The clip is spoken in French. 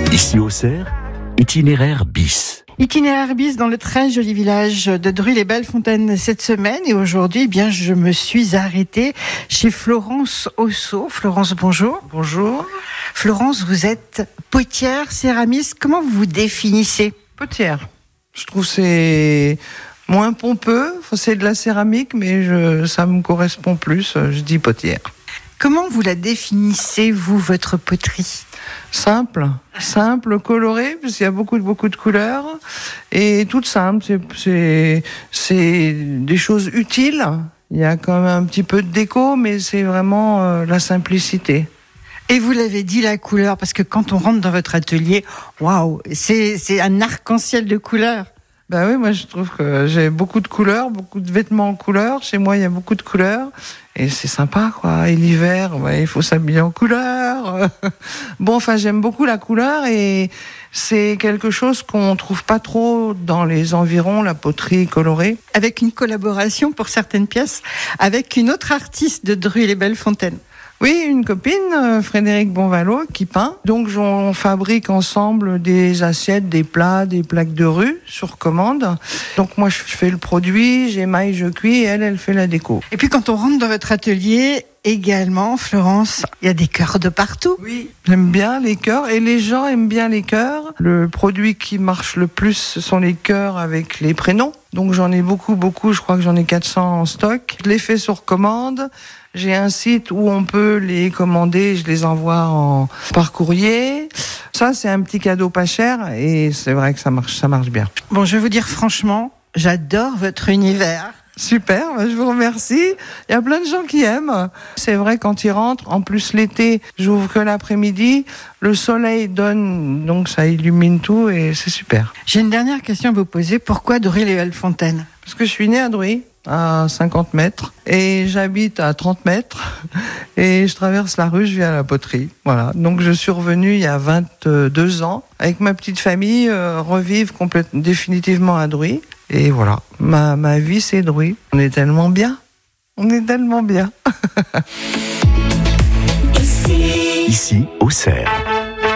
Ici au Cerf, itinéraire bis. Itinéraire bis dans le très joli village de Druy-les-Belles-Fontaines cette semaine. Et aujourd'hui, je me suis arrêtée chez Florence Osso. Florence, bonjour. Bonjour. Florence, vous êtes potière, céramiste. Comment vous vous définissez ? Potière. Je trouve que c'est moins pompeux. C'est de la céramique, mais ça me correspond plus. Je dis potière. Comment vous la définissez, vous, votre poterie ? Simple, colorée, parce qu'il y a beaucoup de couleurs, et toute simple. C'est des choses utiles. Il y a quand même un petit peu de déco, mais c'est vraiment la simplicité. Et vous l'avez dit, la couleur, parce que quand on rentre dans votre atelier, waouh, c'est un arc-en-ciel de couleurs. Ben oui, moi je trouve que j'ai beaucoup de couleurs, beaucoup de vêtements en couleurs. Chez moi, il y a beaucoup de couleurs. Et c'est sympa, quoi. Et l'hiver, il faut s'habiller en couleur. J'aime beaucoup la couleur et c'est quelque chose qu'on trouve pas trop dans les environs, la poterie colorée. Avec une collaboration pour certaines pièces avec une autre artiste de Druy-les-Belles-Fontaines. Oui, une copine, Frédéric Bonvalo, qui peint. Donc, on fabrique ensemble des assiettes, des plats, des plaques de rue sur commande. Donc, moi, je fais le produit, j'émaille, je cuis, et elle fait la déco. Et puis, quand on rentre dans votre atelier, également, Florence, il y a des cœurs de partout. Oui, j'aime bien les cœurs, et les gens aiment bien les cœurs. Le produit qui marche le plus, ce sont les cœurs avec les prénoms. Donc, j'en ai beaucoup, je crois que j'en ai 400 en stock. Je les fais sur commande. J'ai un site où on peut les commander, je les envoie par courrier. Ça, c'est un petit cadeau pas cher et c'est vrai que ça marche bien. Bon, je vais vous dire franchement, j'adore votre univers. Super, je vous remercie. Il y a plein de gens qui aiment. C'est vrai, quand ils rentrent, en plus l'été, j'ouvre que l'après-midi, le soleil donne, donc ça illumine tout et c'est super. J'ai une dernière question à vous poser. Pourquoi Druy-les-Belles-Fontaines ? Parce que je suis née à Druy, à 50 mètres, et j'habite à 30 mètres, et je traverse la rue, je viens à la poterie. Voilà. Donc je suis revenue il y a 22 ans, avec ma petite famille, revivre définitivement à Druy. Et voilà, ma vie c'est Druy. On est tellement bien. Ici au Cerf.